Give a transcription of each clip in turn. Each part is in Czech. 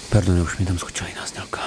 Pardon, už mi tam skočila jiná znělka.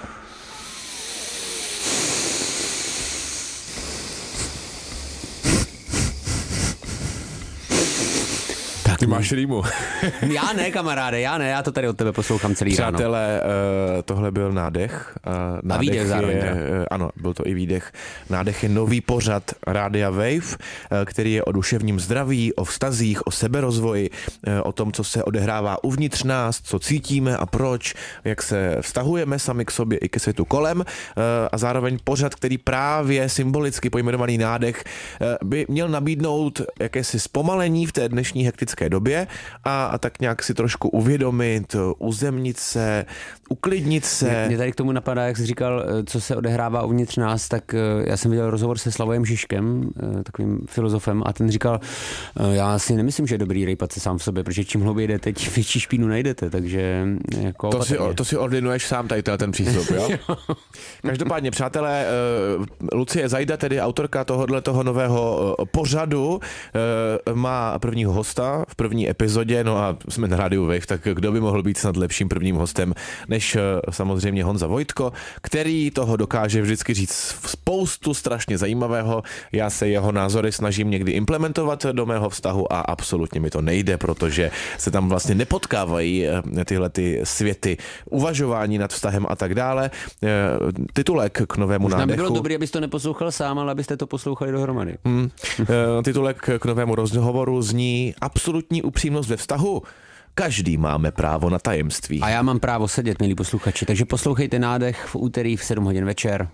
Ty máš rýmu. Já ne, kamaráde, já to tady od tebe poslouchám celý ráno. Přátelé, tohle byl nádech. A výdech zároveň. Ano, byl to i výdech. Nádech je nový pořad Rádia Wave, který je o duševním zdraví, o vztazích, o seberozvoji, o tom, co se odehrává uvnitř nás, co cítíme a proč, jak se vztahujeme sami k sobě i ke světu kolem, a zároveň pořad, který právě symbolicky pojmenovaný nádech by měl nabídnout jakési zpomalení v té dnešní hektické době a tak nějak si trošku uvědomit, uzemnit se, uklidnit se. Mě tady k tomu napadá, jak jsi říkal, co se odehrává uvnitř nás, tak já jsem viděl rozhovor se Slavojem Žižkem, takovým filozofem, a ten říkal, já si nemyslím, že je dobrý rejpat se sám v sobě, protože čím hlouběji jdete, tím větší špínu najdete, takže jako to si ordinuješ sám tady ten přístup, jo? Každopádně, přátelé, Lucie Zajda, tedy autorka tohoto nového pořadu, má prvního hosta v první epizodě, no a jsme na rádiu Wave, tak kdo by mohl být snad lepším prvním hostem, než samozřejmě Honza Vojtko, který toho dokáže vždycky říct spoustu strašně zajímavého. Já se jeho názory snažím někdy implementovat do mého vztahu a absolutně mi to nejde, protože se tam vlastně nepotkávají tyhle ty světy uvažování nad vztahem a tak dále. Titulek k novému nádechu. Možná by bylo dobré, abyste to neposlouchal sám, ale abyste to poslouchali dohromady. Titulek k novému rozhovoru zní Absolutní upřímnost ve vztahu. Každý máme právo na tajemství. A já mám právo sedět, milí posluchači, takže poslouchejte Nádech v úterý v 7 hodin večer.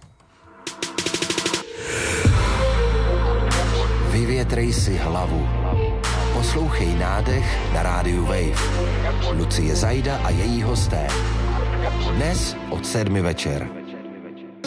Vyvětrej si hlavu. Poslouchej Nádech na rádiu Wave. Lucie Zajda a její hosté. Dnes od 7 večer.